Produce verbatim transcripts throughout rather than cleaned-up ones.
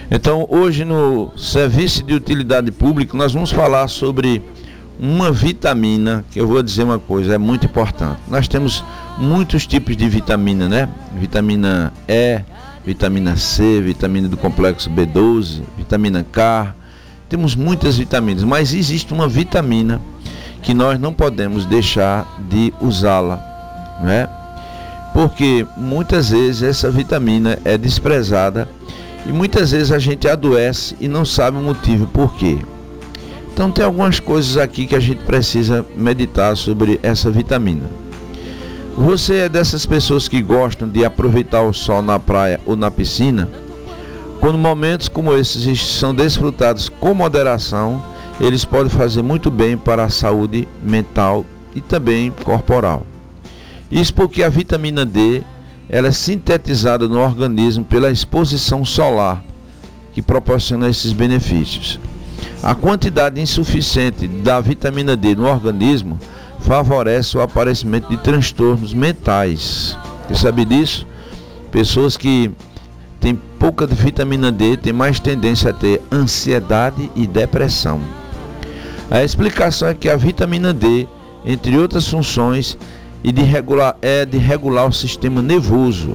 Então, hoje no Serviço de Utilidade Pública, nós vamos falar sobre uma vitamina, que eu vou dizer uma coisa, é muito importante. Nós temos muitos tipos de vitamina, né? Vitamina E, vitamina C, vitamina do complexo B doze, vitamina K. Temos muitas vitaminas, mas existe uma vitamina que nós não podemos deixar de usá-la, né? Porque muitas vezes essa vitamina é desprezada e muitas vezes a gente adoece e não sabe o motivo por quê. Então tem algumas coisas aqui que a gente precisa meditar sobre essa vitamina. Você é dessas pessoas que gostam de aproveitar o sol na praia ou na piscina? Quando momentos como esses são desfrutados com moderação, eles podem fazer muito bem para a saúde mental e também corporal. Isso porque a vitamina D, ela é sintetizada no organismo pela exposição solar, que proporciona esses benefícios. A quantidade insuficiente da vitamina D no organismo favorece o aparecimento de transtornos mentais. Você sabe disso? Pessoas que têm pouca vitamina D têm mais tendência a ter ansiedade e depressão. A explicação é que a vitamina D, entre outras funções, e de regular, é de regular o sistema nervoso.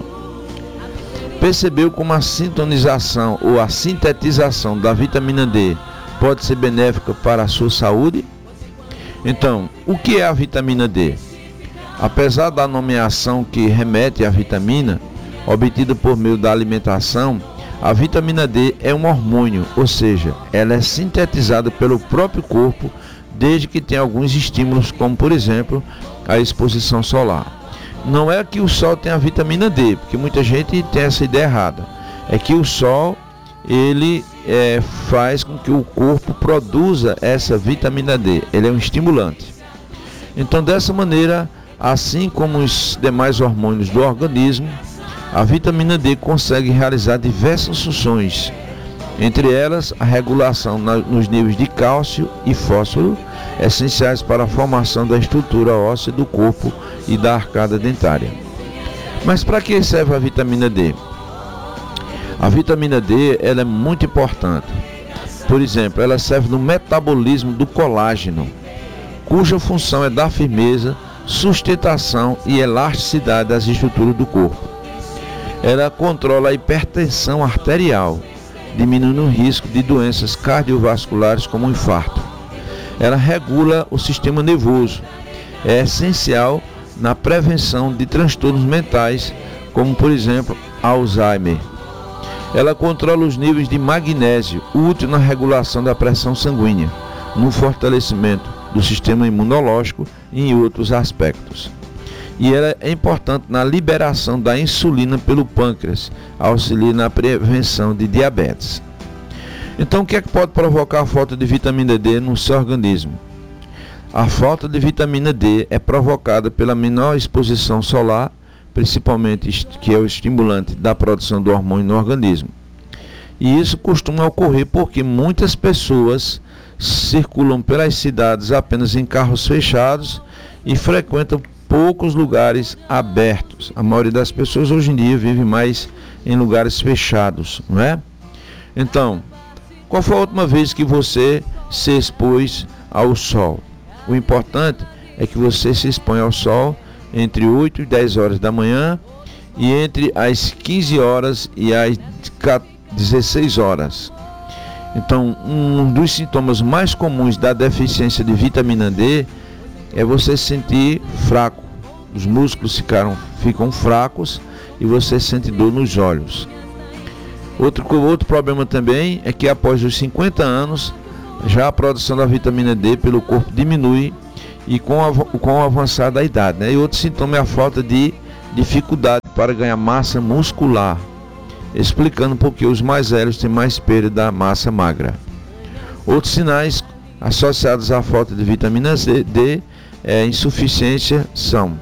Percebeu como a sintonização ou a sintetização da vitamina D pode ser benéfica para a sua saúde? Então, o que é a vitamina D? Apesar da nomeação que remete à vitamina, obtida por meio da alimentação, a vitamina D é um hormônio, ou seja, ela é sintetizada pelo próprio corpo desde que tenha alguns estímulos, como por exemplo, a exposição solar. Não é que o sol tem a vitamina D, porque muita gente tem essa ideia errada. É que o sol, ele é, faz com que o corpo produza essa vitamina D. Ele é um estimulante. Então, dessa maneira, assim como os demais hormônios do organismo, a vitamina D consegue realizar diversas funções, entre elas a regulação na, nos níveis de cálcio e fósforo, essenciais para a formação da estrutura óssea do corpo e da arcada dentária. Mas para que serve a vitamina D? A vitamina D, ela é muito importante. Por exemplo, ela serve no metabolismo do colágeno, cuja função é dar firmeza, sustentação e elasticidade das estruturas do corpo. Ela controla a hipertensão arterial, diminuindo o risco de doenças cardiovasculares como o infarto. Ela regula o sistema nervoso, é essencial na prevenção de transtornos mentais, como por exemplo, Alzheimer. Ela controla os níveis de magnésio, útil na regulação da pressão sanguínea, no fortalecimento do sistema imunológico e em outros aspectos. E ela é importante na liberação da insulina pelo pâncreas, auxilia na prevenção de diabetes. Então, o que é que pode provocar a falta de vitamina D no seu organismo? A falta de vitamina D é provocada pela menor exposição solar, principalmente que é o estimulante da produção do hormônio no organismo. E isso costuma ocorrer porque muitas pessoas circulam pelas cidades apenas em carros fechados e frequentam poucos lugares abertos. A maioria das pessoas hoje em dia vive mais em lugares fechados, não é? Então, qual foi a última vez que você se expôs ao sol? O importante é que você se exponha ao sol entre oito e dez horas da manhã e entre as quinze horas e as dezesseis horas. Então, um dos sintomas mais comuns da deficiência de vitamina D é você se sentir fraco. Os músculos ficaram, ficam fracos e você sente dor nos olhos. Outro, outro problema também é que após os cinquenta anos, já a produção da vitamina D pelo corpo diminui e com a, com o avançar da idade, né? E outro sintoma é a falta de dificuldade para ganhar massa muscular, explicando por que os mais velhos têm mais perda da massa magra. Outros sinais associados à falta de vitamina D é insuficiência são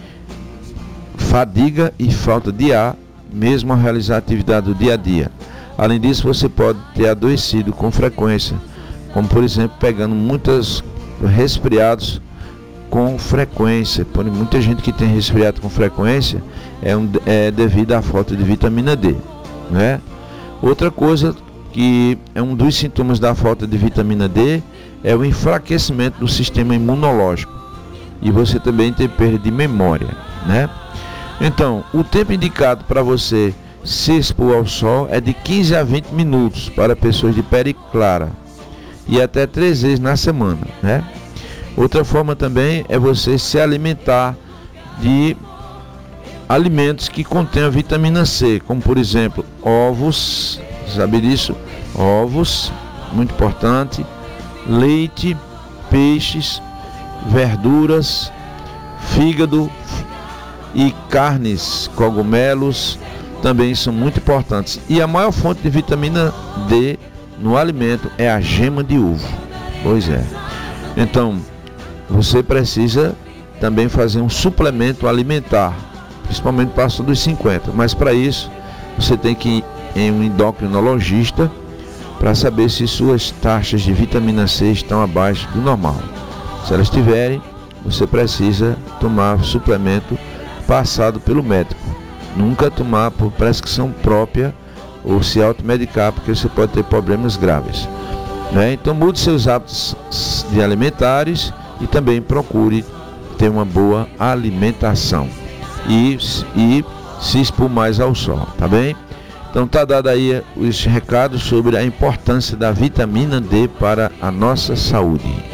fadiga e falta de ar, mesmo ao realizar a atividade do dia a dia. Além disso, você pode ter adoecido com frequência, como por exemplo, pegando muitos resfriados com frequência. Por muita gente que tem resfriado com frequência é, um, é devido à falta de vitamina D, né? Outra coisa que é um dos sintomas da falta de vitamina D, é o enfraquecimento do sistema imunológico. E você também tem perda de memória, né? Então, o tempo indicado para você se expor ao sol é de quinze a vinte minutos para pessoas de pele clara e até três vezes na semana, né? Outra forma também é você se alimentar de alimentos que contenham vitamina C, como por exemplo ovos, sabe disso? Ovos, muito importante, leite, peixes, verduras, fígado e carnes, cogumelos também são muito importantes. E a maior fonte de vitamina D no alimento é a gema de uva. Pois é. Então, você precisa também fazer um suplemento alimentar, principalmente passando dos cinquenta. Mas para isso, você tem que ir em um endocrinologista para saber se suas taxas de vitamina C estão abaixo do normal. Se elas estiverem, você precisa tomar suplemento passado pelo médico. Nunca tomar por prescrição própria ou se automedicar, porque você pode ter problemas graves, né? Então mude seus hábitos de alimentares e também procure ter uma boa alimentação e, e se expor mais ao sol, tá bem? Então tá dado aí os recados sobre a importância da vitamina D para a nossa saúde.